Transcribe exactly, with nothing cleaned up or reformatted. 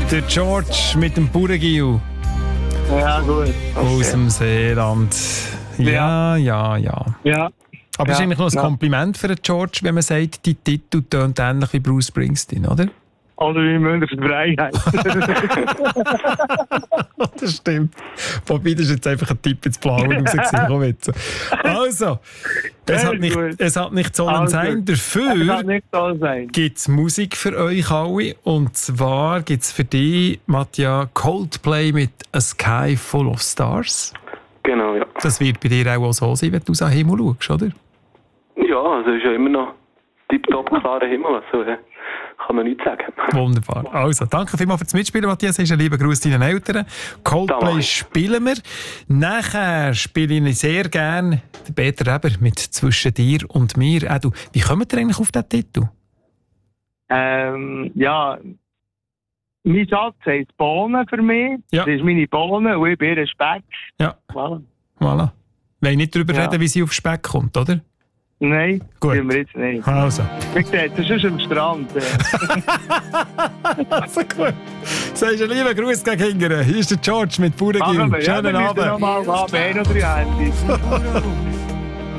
Der George mit dem Bauerngiel. Ja, gut. Okay. Aus dem Seeland. Ja, ja, ja. Ja. Aber es ja. ist eigentlich noch ein ja. Kompliment für den George, wenn man sagt, die Titel tönt ähnlich wie Bruce Springsteen, oder? Oder wie München für Freiheit. Das stimmt. Wobei, das ist jetzt einfach ein Tipp ins Blaue rausgesehen. Also, es hat nicht, es hat nicht sollen also, sein. Dafür gibt es Musik für euch alle. Und zwar gibt es für dich, Mattia, Coldplay mit A Sky Full of Stars. Genau, ja. Das wird bei dir auch so sein, wenn du aus dem Himmel schaust, oder? Ja, also ist ja immer noch tipptopp klarer Himmel. Also, ja. Kann man nichts sagen. Wunderbar. Also, danke vielmals fürs Mitspielen, Matthias. Einen lieben Gruß deinen Eltern. Coldplay spielen wir. Nachher spiele ich sehr gerne den Peter Reber mit «Zwischen dir und mir». Auch du, wie kommt ihr eigentlich auf diesen Titel? Ähm, ja, mein Schatz heisst Bohnen für mich. Ja. Das ist meine Bohnen und ich bin ihr Speck. Ja. Voilà. Voilà. Wir wollen nicht darüber ja. reden, wie sie auf Speck kommt, oder? Nein, gut. Wir jetzt nicht. Also. Wie gesagt, das ist am Strand. Also gut. Sagst du einen lieben Gruß gegen Hingern. Hier ist der George mit Bauerngiel. Schönen ja, Abend. Noch mal haben, ein oder drei Handys.